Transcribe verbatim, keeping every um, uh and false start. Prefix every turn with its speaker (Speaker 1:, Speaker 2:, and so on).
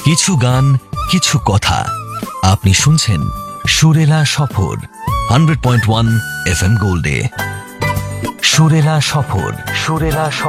Speaker 1: কিছু গান, কিছু কথা। আপনি শুনছেন সুরেলা সফর hundred point one F M গোল্ডে। সুরেলা সফর, সুরেলা সফর।